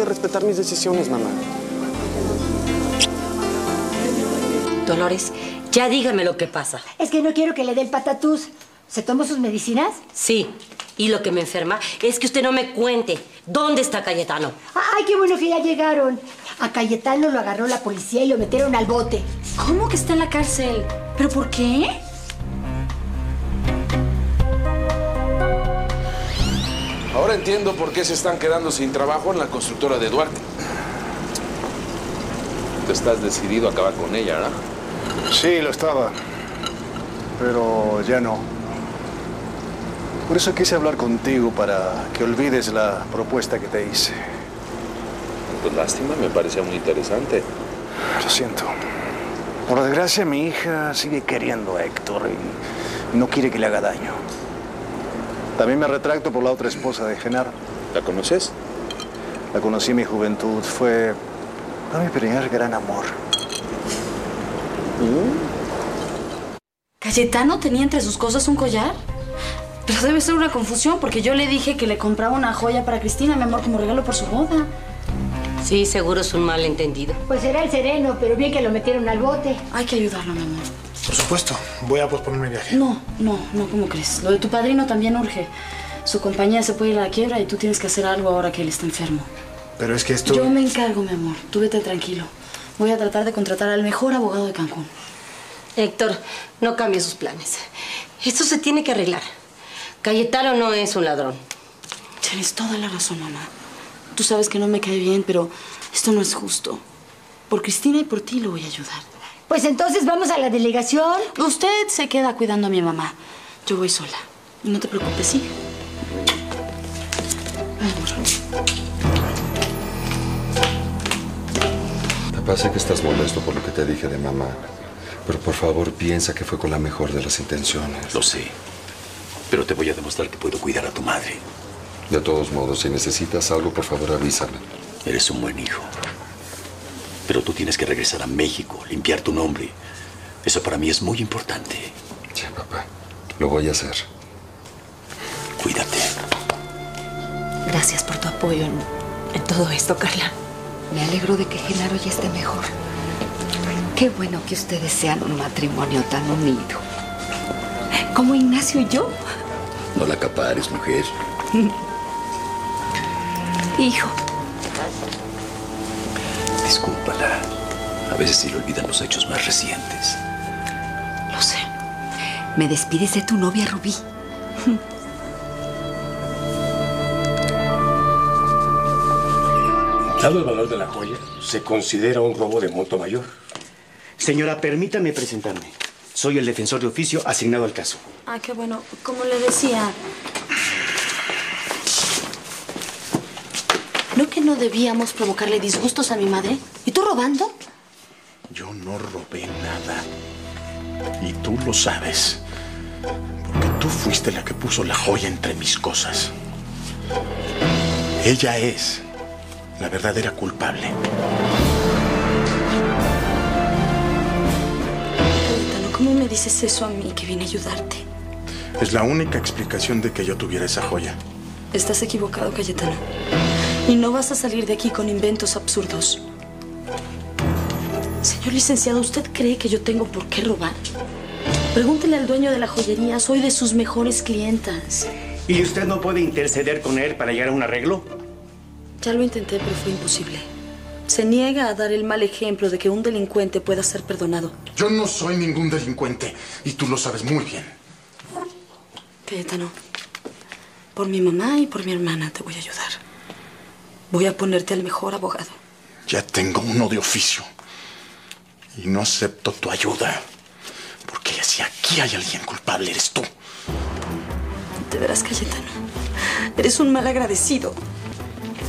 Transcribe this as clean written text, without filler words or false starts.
de respetar mis decisiones, mamá. Dolores, ya dígame lo que pasa. Es que no quiero que le dé el patatús. ¿Se tomó sus medicinas? Sí, y lo que me enferma es que usted no me cuente dónde está Cayetano. ¡Ay, qué bueno que ya llegaron! A Cayetano lo agarró la policía y lo metieron al bote. ¿Cómo que está en la cárcel? ¿Pero por qué? Ahora entiendo por qué se están quedando sin trabajo en la constructora de Duarte. Tú estás decidido a acabar con ella, ¿verdad? Sí, lo estaba. Pero ya no. Por eso quise hablar contigo, para que olvides la propuesta que te hice. Pues lástima, me parecía muy interesante. Lo siento. Por desgracia, mi hija sigue queriendo a Héctor y no quiere que le haga daño. También me retracto por la otra esposa de Genaro. ¿La conoces? La conocí en mi juventud. Fue mi primer gran amor. ¿Cayetano tenía entre sus cosas un collar? Pero debe ser una confusión, porque yo le dije que le compraba una joya para Cristina, mi amor, como regalo por su boda. Sí, seguro es un malentendido. Pues era el sereno, pero bien que lo metieron al bote. Hay que ayudarlo, mi amor. Por supuesto, voy a posponer mi viaje. No, ¿cómo crees? Lo de tu padrino también urge. Su compañía se puede ir a la quiebra y tú tienes que hacer algo ahora que él está enfermo. Pero es que esto... Yo me encargo, mi amor. Tú vete tranquilo. Voy a tratar de contratar al mejor abogado de Cancún. Héctor, no cambie sus planes. Esto se tiene que arreglar. Cayetano no es un ladrón. Tienes toda la razón, mamá. Tú sabes que no me cae bien, pero esto no es justo. Por Cristina y por ti lo voy a ayudar. Pues entonces vamos a la delegación. Usted se queda cuidando a mi mamá. Yo voy sola. Y no te preocupes, ¿sí? Ay, amor. Papá, sé que estás molesto por lo que te dije de mamá. Pero por favor, piensa que fue con la mejor de las intenciones. Lo sé. Pero te voy a demostrar que puedo cuidar a tu madre. De todos modos, si necesitas algo, por favor, avísame. Eres un buen hijo. Pero tú tienes que regresar a México, limpiar tu nombre. Eso para mí es muy importante. Sí, papá. Lo voy a hacer. Cuídate. Gracias por tu apoyo en todo esto, Carla. Me alegro de que Genaro ya esté mejor. Qué bueno que ustedes sean un matrimonio tan unido. Como Ignacio y yo. No la acapares, mujer. Hijo. Discúlpala. A veces se le olvidan los hechos más recientes. Lo sé. ¿Me despides de tu novia, Rubí? Dado el valor de la joya, se considera un robo de monto mayor. Señora, permítame presentarme. Soy el defensor de oficio asignado al caso. Ah, qué bueno. Como le decía... ¿No que no debíamos provocarle disgustos a mi madre? ¿Y tú robando? Yo no robé nada. Y tú lo sabes. Porque tú fuiste la que puso la joya entre mis cosas. Ella es la verdadera culpable. Cayetano, ¿cómo me dices eso a mí que vine a ayudarte? Es la única explicación de que yo tuviera esa joya. Estás equivocado, Cayetano. Y no vas a salir de aquí con inventos absurdos. Señor licenciado, ¿usted cree que yo tengo por qué robar? Pregúntele al dueño de la joyería. Soy de sus mejores clientas. ¿Y usted no puede interceder con él para llegar a un arreglo? Ya lo intenté, pero fue imposible. Se niega a dar el mal ejemplo de que un delincuente pueda ser perdonado. Yo no soy ningún delincuente. Y tú lo sabes muy bien. Cayetano, por mi mamá y por mi hermana te voy a ayudar. Voy a ponerte al mejor abogado. Ya tengo uno de oficio. Y no acepto tu ayuda. Porque si aquí hay alguien culpable, eres tú. De veras, Cayetano, eres un mal agradecido.